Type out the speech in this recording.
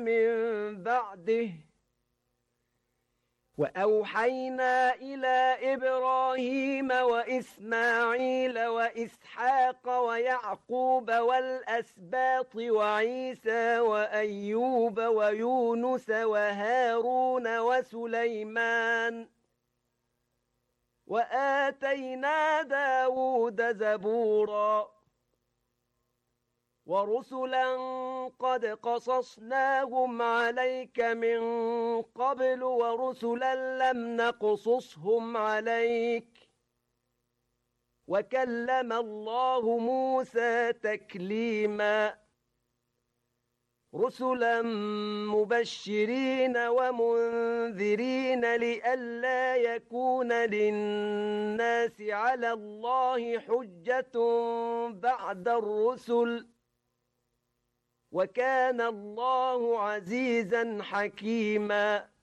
من بعده وأوحينا إلى إبراهيم وإسماعيل وإسحاق ويعقوب والأسباط وعيسى وأيوب ويونس وهارون وسليمان وآتينا داود زبورا ورسلا قد قصصناهم عليك من قبل ورسلا لم نقصصهم عليك وكلم الله موسى تكليما رسلا مبشرين ومنذرين لئلا يكون للناس على الله حجة بعد الرسل وكان الله عزيزا حكيما